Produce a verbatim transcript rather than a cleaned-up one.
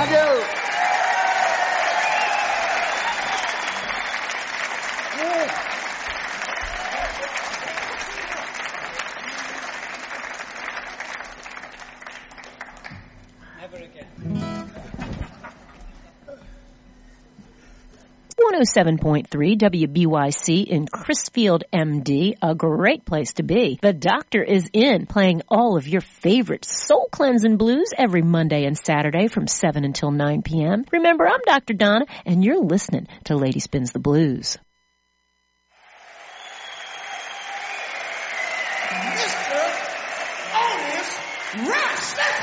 I do. one oh seven point three W B Y C in Crisfield, M D, a great place to be. The Doctor is in, playing all of your favorite soul cleansing blues every Monday and Saturday from seven until nine p.m. Remember, I'm Doctor Donna, and you're listening to Lady Spins the Blues. Mister Otis Rex.